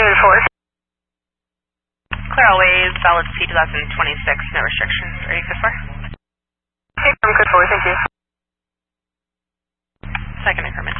David 4. Clear all ways, valid C 2026, no restrictions. Ready, code 4? Hey, I'm code 4, thank you. Second increment.